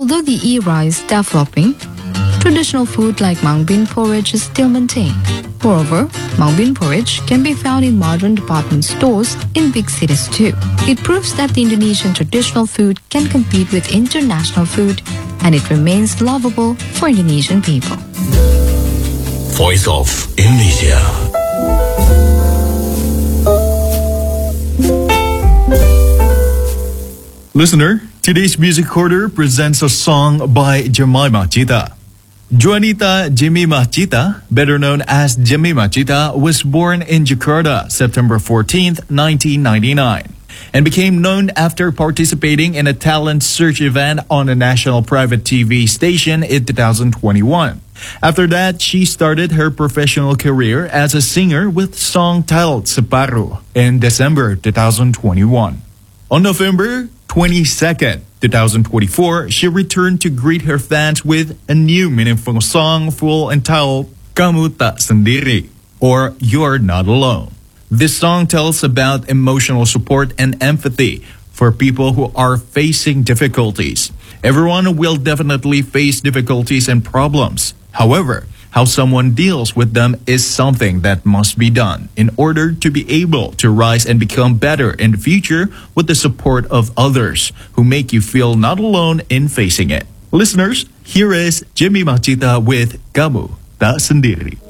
Although the era is developing, traditional food like mung bean porridge is still maintained. Moreover, mung bean porridge can be found in modern department stores in big cities too. It proves that the Indonesian traditional food can compete with international food, and it remains lovable for Indonesian people. Voice of Indonesia. Listener, today's music corner presents a song by Jemimah Cita. Juanita Jemimah Cita, better known as Jemimah Cita, was born in Jakarta, September 14th, 1999, and became known after participating in a talent search event on a national private TV station in 2021. After that, she started her professional career as a singer with a song titled Separuh in December 2021. On November 22nd, 2024, she returned to greet her fans with a new meaningful song full entitled Kamu Tak Sendiri, or You're Not Alone. This song tells about emotional support and empathy for people who are facing difficulties. Everyone will definitely face difficulties and problems. However, how someone deals with them is something that must be done in order to be able to rise and become better in the future with the support of others who make you feel not alone in facing it. Listeners, here is Jemimah Cita with Kamu Tak Sendiri.